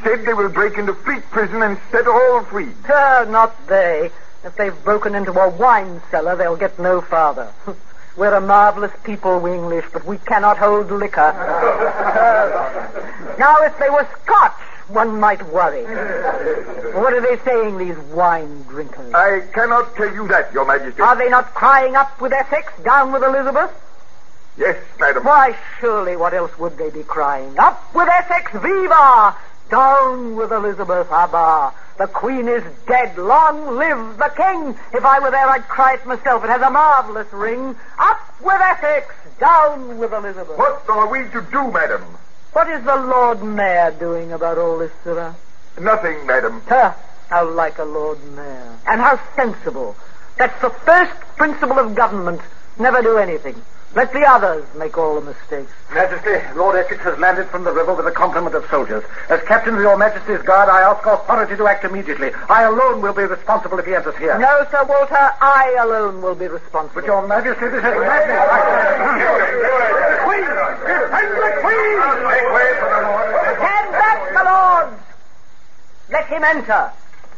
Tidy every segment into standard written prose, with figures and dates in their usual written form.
said they will break into Fleet Prison and set all free. Not they. If they've broken into a wine cellar, they'll get no farther. We're a marvelous people, we English, but we cannot hold liquor. Now, if they were Scotch, one might worry. What are they saying, these wine drinkers? I cannot tell you that, Your Majesty. Are they not crying up with Essex, down with Elizabeth? Yes, madam. Why, surely, what else would they be crying? Up with Essex, viva! Down with Elizabeth, abba! The Queen is dead. Long live the King! If I were there, I'd cry it myself. It has a marvelous ring. Up with Essex! Down with Elizabeth! What are we to do, madam? What is the Lord Mayor doing about all this, sirrah? Nothing, madam. How like a Lord Mayor. And how sensible. That's the first principle of government. Never do anything. Let the others make all the mistakes. Majesty, Lord Essex has landed from the river with a complement of soldiers. As captain of your Majesty's guard, I ask authority to act immediately. I alone will be responsible if he enters here. No, Sir Walter, I alone will be responsible. But your Majesty, this is madness. Queen! Defend the Queen! Make way for the Lord. Stand back, my lords! Let him enter.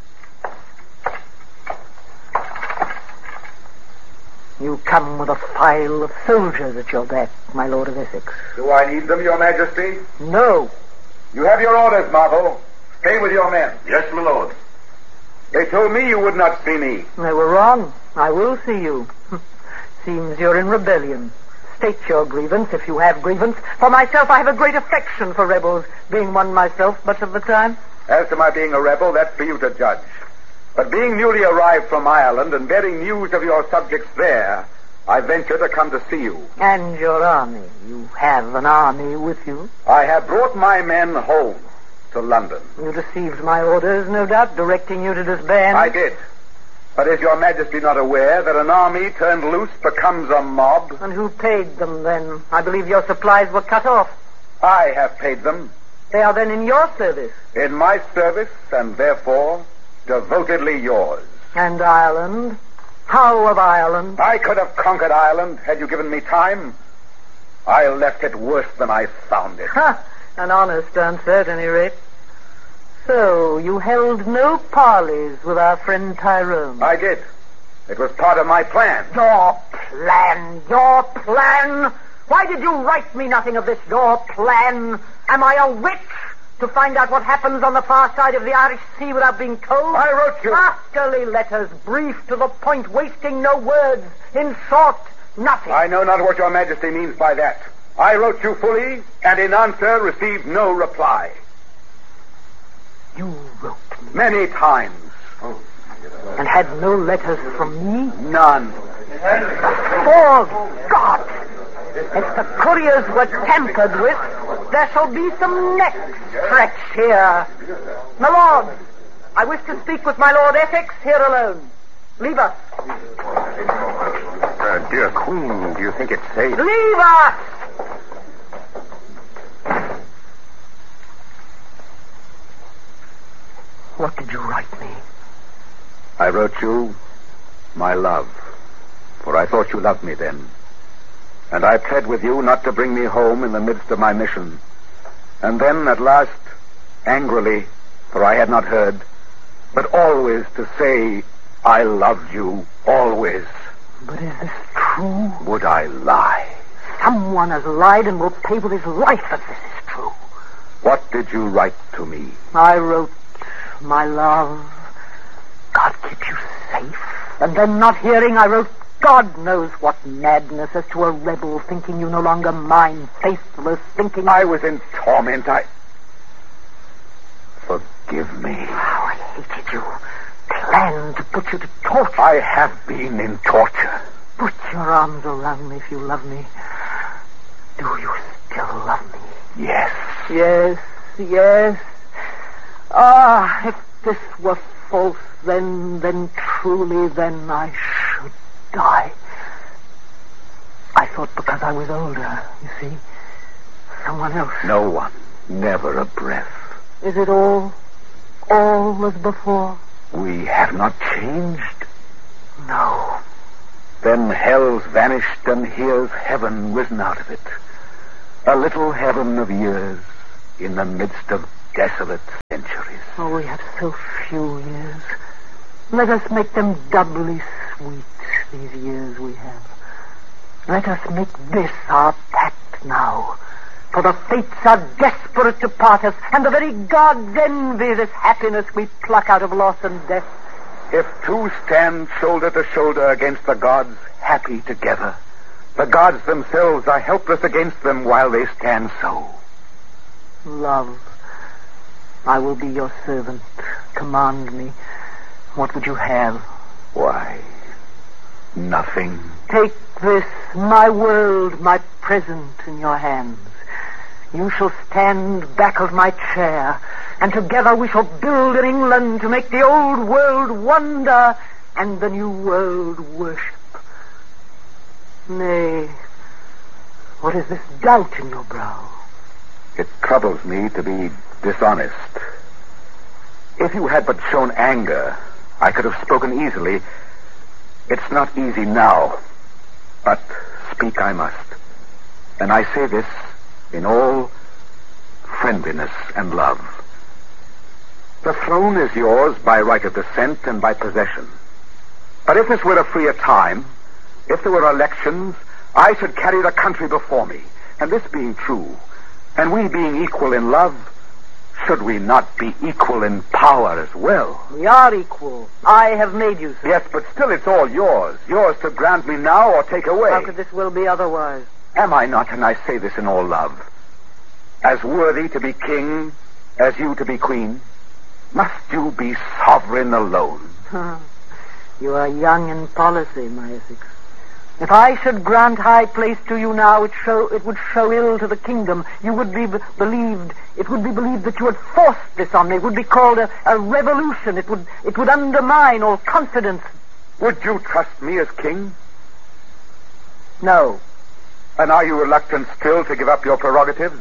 You come with a file of soldiers at your back, my Lord of Essex. Do I need them, Your Majesty? No. You have your orders, Marvel. Stay with your men. Yes, my lord. They told me you would not see me. They were wrong. I will see you. Seems you're in rebellion. State your grievance, if you have grievance. For myself, I have a great affection for rebels, being one myself much of the time. As to my being a rebel, that's for you to judge. But being newly arrived from Ireland and bearing news of your subjects there, I venture to come to see you. And your army. You have an army with you. I have brought my men home to London. You received my orders, no doubt, directing you to disband. I did. But is your Majesty not aware that an army turned loose becomes a mob? And who paid them, then? I believe your supplies were cut off. I have paid them. They are then in your service. In my service, and therefore devotedly yours. And Ireland? How of Ireland? I could have conquered Ireland had you given me time. I left it worse than I found it. An honest answer, at any rate. So, you held no parleys with our friend Tyrone? I did. It was part of my plan. Your plan? Your plan? Why did you write me nothing of this, your plan? Am I a witch? To find out what happens on the far side of the Irish Sea without being told? I wrote you. Masterly letters, brief to the point, wasting no words. In short, nothing. I know not what your Majesty means by that. I wrote you fully, and in answer received no reply. You wrote me? Many times. And had no letters from me? None. For God! If the couriers were tampered with, there shall be some necks stretched here. My lord, I wish to speak with my Lord Essex here alone. Leave us. Dear Queen, do you think it's safe? Leave us! What did you write me? I wrote you, my love, for I thought you loved me then. And I pled with you not to bring me home in the midst of my mission. And then, at last, angrily, for I had not heard, but always to say, I loved you, always. But is this true? Would I lie? Someone has lied and will pay with his life if this is true. What did you write to me? I wrote, my love, God keep you safe. And then, not hearing, I wrote, God knows what madness, as to a rebel, thinking you no longer mine, faithless, thinking I was in torment. Forgive me. How I hated you. Planned to put you to torture. I have been in torture. Put your arms around me if you love me. Do you still love me? Yes. Yes, yes. Ah, if this were false, then truly, then I should die. I thought because I was older, you see. Someone else. No one. Never a breath. Is it all as before? We have not changed. No. Then hell's vanished and here's heaven risen out of it. A little heaven of years in the midst of desolate centuries. Oh, we have so few years. Let us make them doubly sweet, these years we have. Let us make this our pact now. For the fates are desperate to part us, and the very gods envy this happiness we pluck out of loss and death. If two stand shoulder to shoulder against the gods, happy together, the gods themselves are helpless against them while they stand so. Love, I will be your servant. Command me. What would you have? Why, nothing. Take this, my world, my present, in your hands. You shall stand back of my chair, and together we shall build an England to make the old world wonder and the new world worship. Nay, what is this doubt in your brow? It troubles me to be dishonest. If you had but shown anger, I could have spoken easily. It's not easy now, but speak I must. And I say this in all friendliness and love. The throne is yours by right of descent and by possession. But if this were a freer time, if there were elections, I should carry the country before me. And this being true, and we being equal in love, should we not be equal in power as well? We are equal. I have made you so. Yes, but still it's all yours. Yours to grant me now or take away. How could this will be otherwise? Am I not, and I say this in all love, as worthy to be king as you to be queen? Must you be sovereign alone? You are young in policy, my Essex. If I should grant high place to you now, it would show ill to the kingdom. You would be believed. It would be believed that you had forced this on me. It would be called a revolution. It would undermine all confidence. Would you trust me as king? No. And are you reluctant still to give up your prerogatives?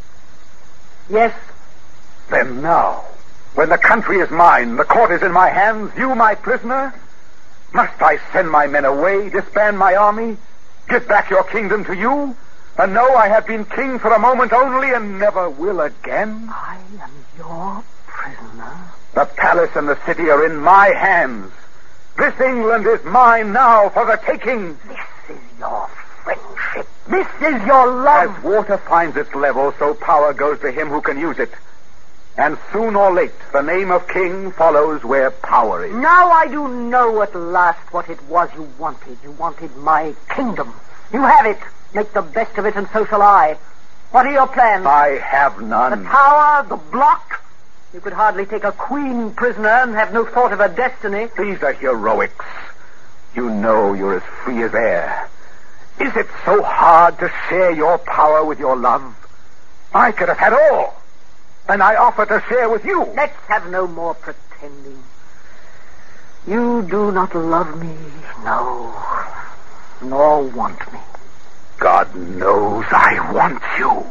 Yes. Then now, when the country is mine, the court is in my hands, you my prisoner, must I send my men away, disband my army, give back your kingdom to you, and know I have been king for a moment only and never will again? I am your prisoner. The palace and the city are in my hands. This England is mine now for the taking. This is your friendship. This is your love. As water finds its level, so power goes to him who can use it. And soon or late, the name of king follows where power is. Now I do know at last what it was you wanted. You wanted my kingdom. You have it. Make the best of it, and so shall I. What are your plans? I have none. The tower, the block. You could hardly take a queen prisoner and have no thought of her destiny. These are heroics. You know you're as free as air. Is it so hard to share your power with your love? I could have had all. And I offer to share with you. Let's have no more pretending. You do not love me, no, nor want me. God knows I want you.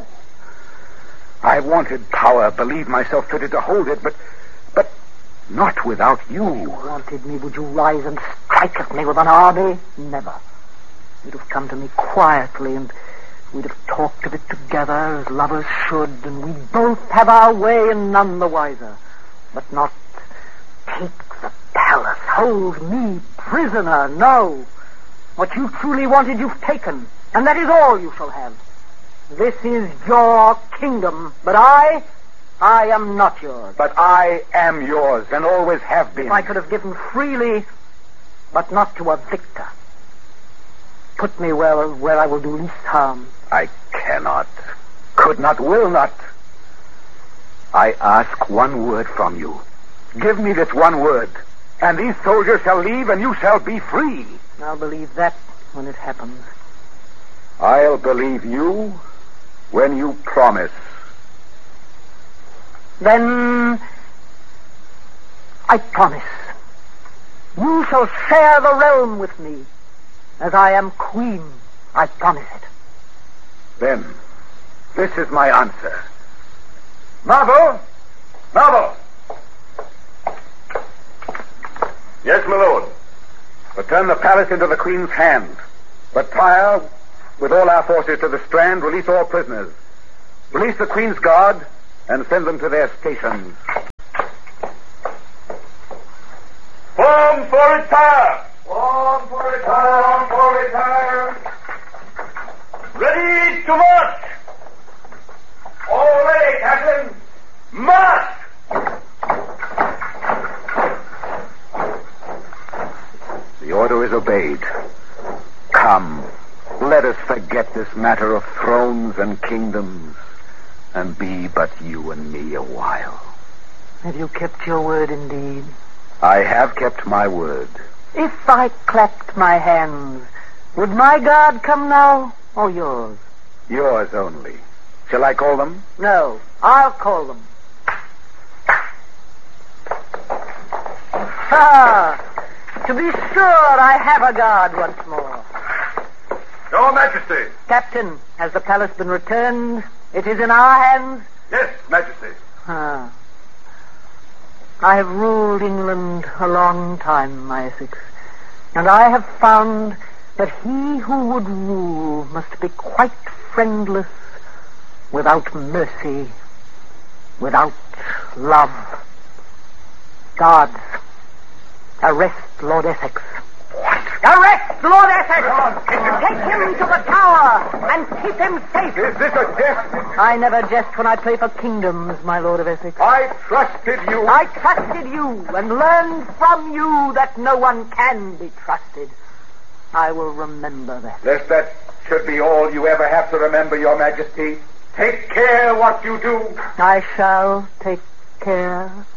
I wanted power, believed myself fitted to hold it, but not without you. If you wanted me, would you rise and strike at me with an army? Never. You'd have come to me quietly, and we'd have talked of it together as lovers should, and we'd both have our way and none the wiser. But not take the palace, hold me prisoner, no. What you truly wanted you've taken, and that is all you shall have. This is your kingdom, but I am not yours. But I am yours, and always have been. If I could have given freely, but not to a victor. Put me where I will do least harm. I cannot, could not, will not. I ask one word from you. Give me this one word, and these soldiers shall leave, and you shall be free. I'll believe that when it happens. I'll believe you when you promise. Then I promise. You shall share the realm with me. As I am queen, I promise it. Then, this is my answer. Marvel! Marvel! Yes, my lord. Return the palace into the Queen's hands. Retire with all our forces to the Strand. Release all prisoners. Release the Queen's guard and send them to their stations. Arm for retire! Arm for retire, arm for retire. Ready to march! All ready, Captain. March! The order is obeyed. Come, let us forget this matter of thrones and kingdoms, and be but you and me a while. Have you kept your word indeed? I have kept my word. If I clapped my hands, would my guard come now, or yours? Yours only. Shall I call them? No, I'll call them. To be sure, I have a guard once more. Your Majesty. Captain, has the palace been returned? It is in our hands? Yes, Majesty. I have ruled England a long time, my Essex, and I have found that he who would rule must be quite friendless, without mercy, without love. Guards, arrest Lord Essex. What? Arrest Lord Essex! Take him to the Tower and keep him safe. Is this a jest? I never jest when I play for kingdoms, my Lord of Essex. I trusted you. I trusted you and learned from you that no one can be trusted. I will remember that. Lest that should be all you ever have to remember, Your Majesty. Take care what you do. I shall take care.